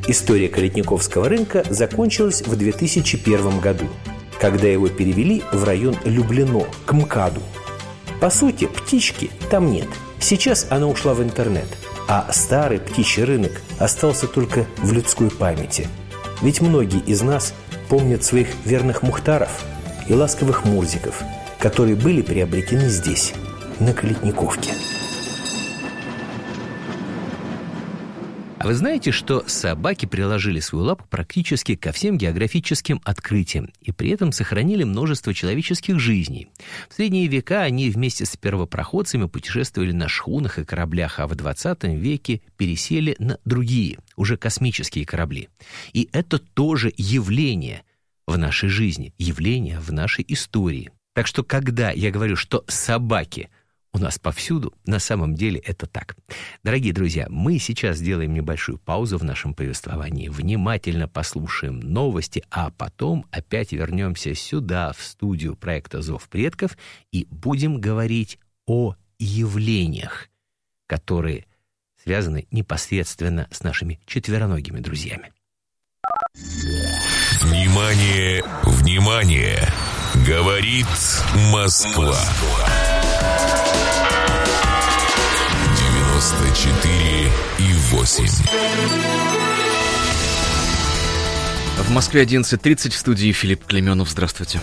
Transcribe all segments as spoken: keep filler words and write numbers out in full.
История Калитниковского рынка закончилась в две тысячи первом году, когда его перевели в район Люблино, к МКАДу. По сути, птички там нет. Сейчас она ушла в интернет, а старый птичий рынок остался только в людской памяти. Ведь многие из нас помнят своих верных мухтаров и ласковых мурзиков, которые были приобретены здесь, на Калитниковке. А вы знаете, что собаки приложили свою лапу практически ко всем географическим открытиям и при этом сохранили множество человеческих жизней? В средние века они вместе с первопроходцами путешествовали на шхунах и кораблях, а в двадцатом веке пересели на другие, уже космические корабли. И это тоже явление в нашей жизни, явление в нашей истории. Так что, когда я говорю, что собаки у нас повсюду, на самом деле это так. Дорогие друзья, мы сейчас сделаем небольшую паузу в нашем повествовании, внимательно послушаем новости, а потом опять вернемся сюда, в студию проекта «Зов предков», и будем говорить о явлениях, которые связаны непосредственно с нашими четвероногими друзьями. Внимание, внимание! Говорит Москва. девяносто четыре и восемь. В Москве одиннадцать тридцать, в студии Филипп Клеменов. Здравствуйте.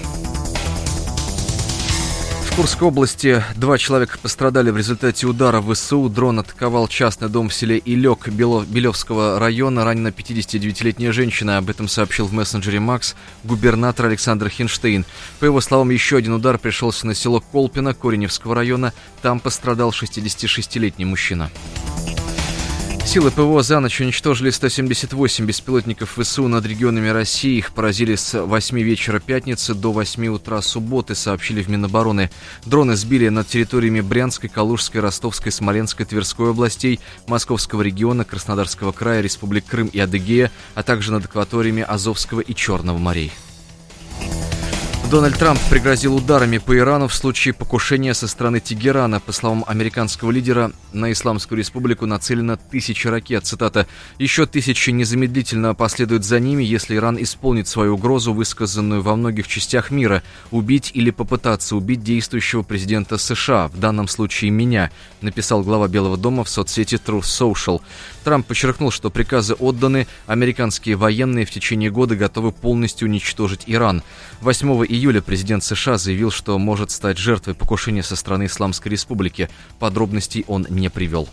В Курской области два человека пострадали в результате удара ВСУ. Дрон атаковал частный дом в селе Илек Белевского района. Ранена пятидесятидевятилетняя женщина. Об этом сообщил в мессенджере Макс губернатор Александр Хинштейн. По его словам, еще один удар пришелся на село Колпино Кореневского района. Там пострадал шестидесятишестилетний мужчина. Силы ПВО за ночь уничтожили сто семьдесят восемь беспилотников ВСУ над регионами России. Их поразили с восьми вечера пятницы до восьми утра субботы, сообщили в Минобороны. Дроны сбили над территориями Брянской, Калужской, Ростовской, Смоленской, Тверской областей, Московского региона, Краснодарского края, Республик Крым и Адыгея, а также над акваториями Азовского и Черного морей. Дональд Трамп пригрозил ударами по Ирану в случае покушения со стороны Тегерана. По словам американского лидера, на Исламскую республику нацелено тысячи ракет. Цитата: «Еще тысячи незамедлительно последуют за ними, если Иран исполнит свою угрозу, высказанную во многих частях мира, убить или попытаться убить действующего президента США, в данном случае меня», написал глава Белого дома в соцсети Truth Social. Трамп подчеркнул, что приказы отданы, американские военные в течение года готовы полностью уничтожить Иран. восьмого июля президент США заявил, что может стать жертвой покушения со стороны Исламской республики. Подробностей он не привел.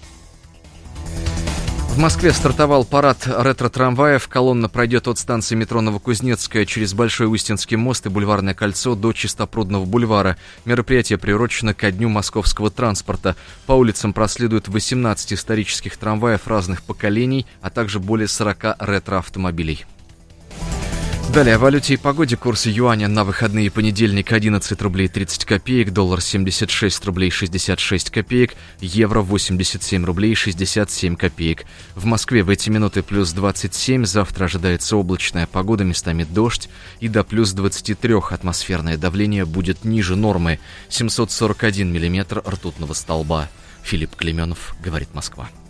В Москве стартовал парад ретро-трамваев. Колонна пройдет от станции метро Новокузнецкая через Большой Устинский мост и Бульварное кольцо до Чистопрудного бульвара. Мероприятие приурочено ко Дню московского транспорта. По улицам проследуют восемнадцать исторических трамваев разных поколений, а также более сорока ретро-автомобилей. Далее о валюте и погоде. Курсы юаня на выходные: понедельник одиннадцать рублей тридцать копеек, доллар семьдесят шесть рублей шестьдесят шесть копеек, евро восемьдесят семь рублей шестьдесят семь копеек. В Москве в эти минуты плюс двадцать семь, завтра ожидается облачная погода, местами дождь, и до плюс двадцать три атмосферное давление будет ниже нормы, семьсот сорок один миллиметр ртутного столба. Филипп Клеменов, говорит Москва.